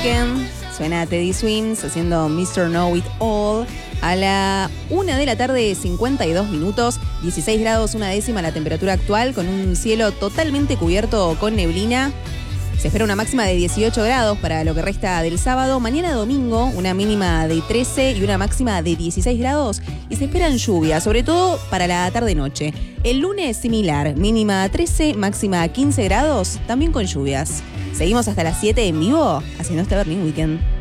Weekend. Suena Teddy Swims haciendo Mr. Know It All. A la 1 de la tarde, 52 minutos, 16 grados, una décima la temperatura actual, con un cielo totalmente cubierto con neblina. Se espera una máxima de 18 grados para lo que resta del sábado. Mañana domingo, una mínima de 13 y una máxima de 16 grados. Y se esperan lluvias, sobre todo para la tarde-noche. El lunes similar, mínima 13, máxima 15 grados, también con lluvias. Seguimos hasta las 7 en vivo, haciendo este Berlín Weekend.